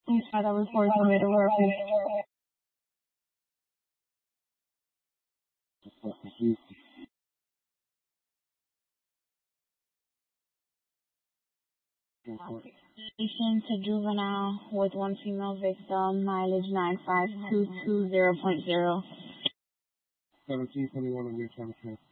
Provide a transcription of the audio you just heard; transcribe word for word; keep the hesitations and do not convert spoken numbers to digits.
Please file a report for me to work with. Patient to juvenile with one female victim, mileage nine five two two zero point zero. seventeen twenty-one on your time.